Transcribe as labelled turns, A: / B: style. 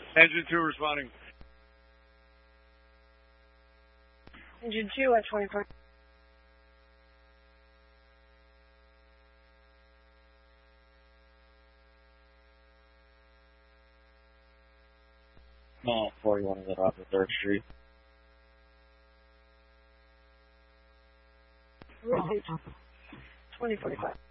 A: Engine 2 responding.
B: Engine 2 at 24.
C: No, 41 is off the 3rd Street.
B: 2045.